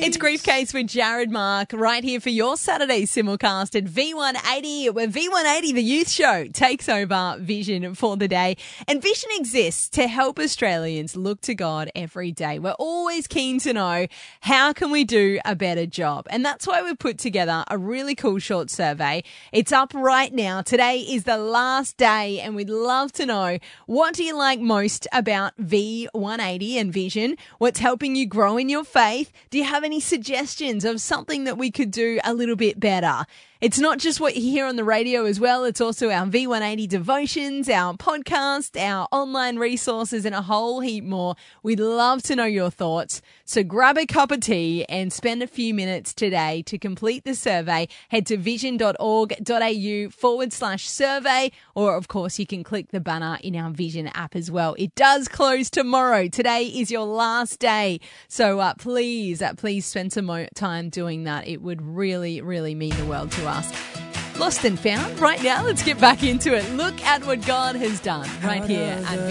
It's Briefcase with Jared Mark right here for your Saturday simulcast at V180, where V180, the youth show, takes over Vision for the day. And Vision exists to help Australians look to God every day. We're always keen to know, how can we do a better job? And that's why we've put together a really cool short survey. It's up right now. Today is the last day, and we'd love to know, what do you like most about V180 and Vision? What's helping you grow in your faith? Do you have any suggestions of something that we could do a little bit better? It's not just what you hear on the radio as well. It's also our V180 devotions, our podcast, our online resources, and a whole heap more. We'd love to know your thoughts. So grab a cup of tea and spend a few minutes today to complete the survey. Head to vision.org.au/survey, or of course you can click the banner in our Vision app as well. It does close tomorrow. Today is your last day. So please spend some time doing that. It would really, really mean the world to us. Lost and found right now. Let's get back into it. Look at what God has done right here at